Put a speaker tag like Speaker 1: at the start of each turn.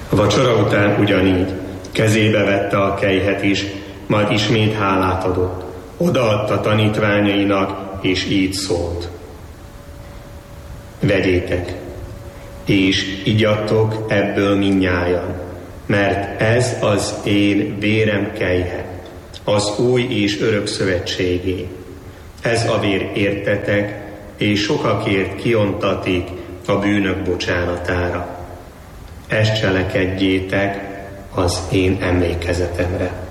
Speaker 1: A vacsora után ugyanígy kezébe vette a kelyhet is, majd ismét hálát adott. Odaadta tanítványainak, és így szólt: vegyétek, és igyatok ebből mindnyájan, mert ez az én vérem kelyhe, az új és örök szövetségé. Ez a vér értetek, és sokakért kiontatik a bűnök bocsánatára. Ezt cselekedjétek az én emlékezetemre.